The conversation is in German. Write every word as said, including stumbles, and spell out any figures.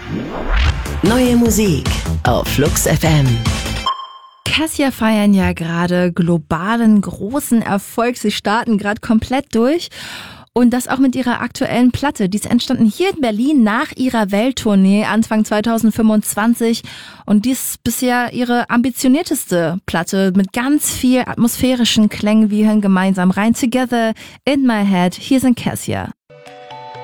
Neue Musik auf Flux F M. Cassia feiern ja gerade globalen großen Erfolg. Sie starten gerade komplett durch. Und das auch mit ihrer aktuellen Platte. Die ist entstanden hier in Berlin nach ihrer Welttournee Anfang zwanzig fünfundzwanzig. Und die ist bisher ihre ambitionierteste Platte mit ganz viel atmosphärischen Klängen. Wir hören gemeinsam rein. Together in my head. Hier sind Cassia.